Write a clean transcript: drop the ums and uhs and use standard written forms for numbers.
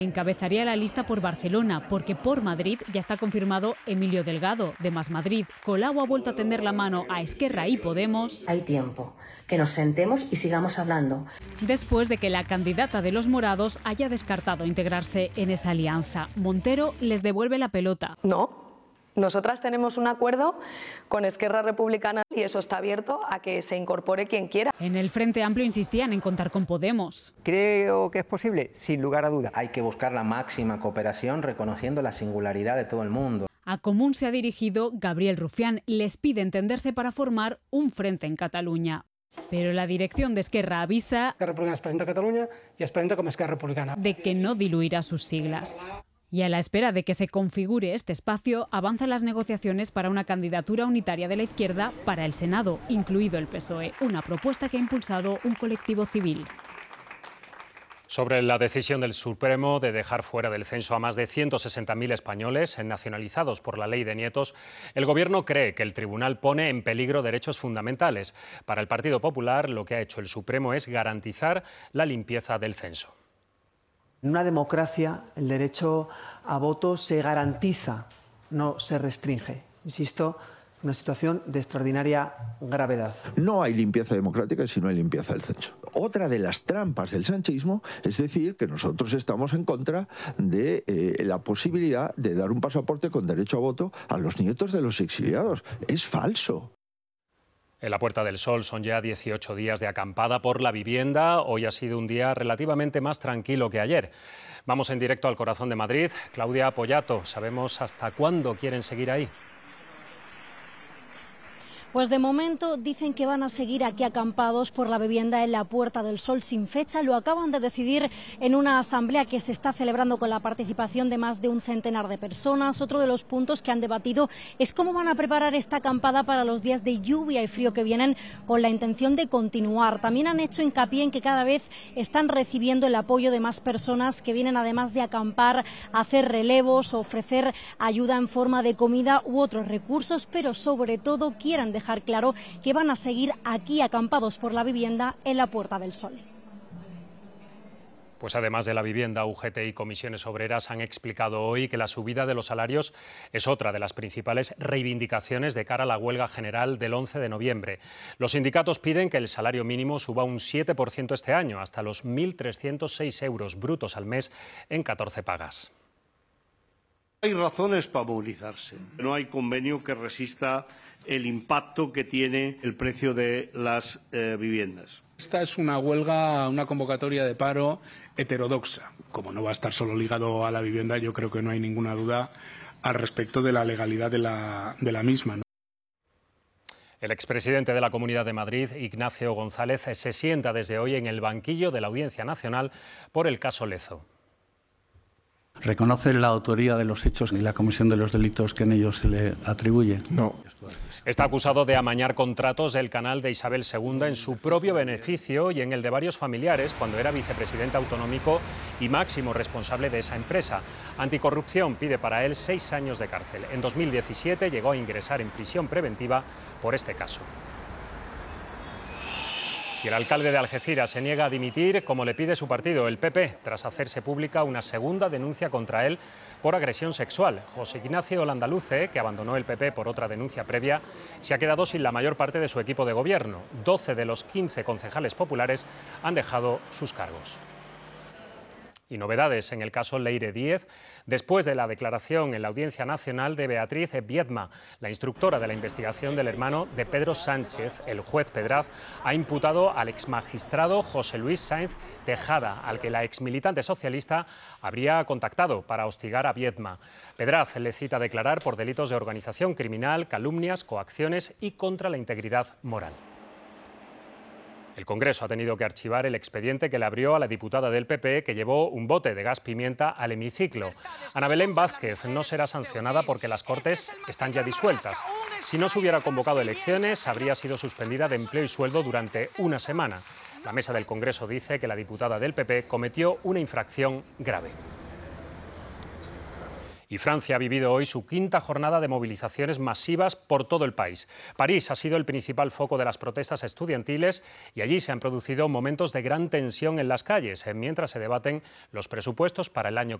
Encabezaría la lista por Barcelona, porque por Madrid ya está confirmado Emilio Delgado, de Más Madrid. Colau ha vuelto a tender la mano a Esquerra y Podemos. Hay tiempo, que nos sentemos y sigamos hablando. Después de que la candidata de los morados haya descartado integrarse en esa alianza. Montero les devuelve la pelota. No. Nosotras tenemos un acuerdo con Esquerra Republicana y eso está abierto a que se incorpore quien quiera. En el Frente Amplio insistían en contar con Podemos. ¿Creo que es posible? Sin lugar a duda. Hay que buscar la máxima cooperación reconociendo la singularidad de todo el mundo. A Común se ha dirigido Gabriel Rufián. Les pide entenderse para formar un frente en Cataluña. Pero la dirección de Esquerra avisa Esquerra Republicana es presenta a Cataluña y es presenta como Esquerra Republicana. De que no diluirá sus siglas. Y a la espera de que se configure este espacio, avanzan las negociaciones para una candidatura unitaria de la izquierda para el Senado, incluido el PSOE, una propuesta que ha impulsado un colectivo civil. Sobre la decisión del Supremo de dejar fuera del censo a más de 160.000 españoles nacionalizados por la ley de nietos, el Gobierno cree que el tribunal pone en peligro derechos fundamentales. Para el Partido Popular, lo que ha hecho el Supremo es garantizar la limpieza del censo. En una democracia, el derecho a voto se garantiza, no se restringe. Insisto, una situación de extraordinaria gravedad. No hay limpieza democrática si no hay limpieza del censo. Otra de las trampas del sanchismo es decir que nosotros estamos en contra de la posibilidad de dar un pasaporte con derecho a voto a los nietos de los exiliados. Es falso. En la Puerta del Sol son ya 18 días de acampada por la vivienda. Hoy ha sido un día relativamente más tranquilo que ayer. Vamos en directo al corazón de Madrid. Claudia Pollato, ¿sabemos hasta cuándo quieren seguir ahí? Pues de momento dicen que van a seguir aquí acampados por la vivienda en la Puerta del Sol sin fecha. Lo acaban de decidir en una asamblea que se está celebrando con la participación de más de un centenar de personas. Otro de los puntos que han debatido es cómo van a preparar esta acampada para los días de lluvia y frío que vienen, con la intención de continuar. También han hecho hincapié en que cada vez están recibiendo el apoyo de más personas que vienen, además de acampar, a hacer relevos, ofrecer ayuda en forma de comida u otros recursos, pero sobre todo quieren dejar claro que van a seguir aquí acampados por la vivienda en la Puerta del Sol. Pues además de la vivienda, UGT y comisiones obreras han explicado hoy que la subida de los salarios es otra de las principales reivindicaciones de cara a la huelga general del 11 de noviembre. Los sindicatos piden que el salario mínimo suba un 7% este año, hasta los 1.306 euros brutos al mes en 14 pagas. Hay razones para movilizarse. No hay convenio que resista el impacto que tiene el precio de las viviendas. Esta es una huelga, una convocatoria de paro heterodoxa. Como no va a estar solo ligado a la vivienda, yo creo que no hay ninguna duda al respecto de la legalidad de la misma, ¿no? El expresidente de la Comunidad de Madrid, Ignacio González, se sienta desde hoy en el banquillo de la Audiencia Nacional por el caso Lezo. ¿Reconoce la autoría de los hechos y la comisión de los delitos que en ellos se le atribuye? No. Está acusado de amañar contratos del canal de Isabel II en su propio beneficio y en el de varios familiares cuando era vicepresidente autonómico y máximo responsable de esa empresa. Anticorrupción pide para él 6 años de cárcel. En 2017 llegó a ingresar en prisión preventiva por este caso. Y el alcalde de Algeciras se niega a dimitir, como le pide su partido, el PP, tras hacerse pública una segunda denuncia contra él por agresión sexual. José Ignacio Landaluce, que abandonó el PP por otra denuncia previa, se ha quedado sin la mayor parte de su equipo de gobierno. 12 de los 15 concejales populares han dejado sus cargos. Y novedades en el caso Leire Díez, después de la declaración en la Audiencia Nacional de Beatriz Viedma, la instructora de la investigación del hermano de Pedro Sánchez. El juez Pedraz ha imputado al exmagistrado José Luis Sáenz Tejada, al que la exmilitante socialista habría contactado para hostigar a Viedma. Pedraz le cita a declarar por delitos de organización criminal, calumnias, coacciones y contra la integridad moral. El Congreso ha tenido que archivar el expediente que le abrió a la diputada del PP que llevó un bote de gas pimienta al hemiciclo. Ana Belén Vázquez no será sancionada porque las Cortes están ya disueltas. Si no se hubiera convocado elecciones, habría sido suspendida de empleo y sueldo durante una semana. La mesa del Congreso dice que la diputada del PP cometió una infracción grave. Y Francia ha vivido hoy su quinta jornada de movilizaciones masivas por todo el país. París ha sido el principal foco de las protestas estudiantiles y allí se han producido momentos de gran tensión en las calles, mientras se debaten los presupuestos para el año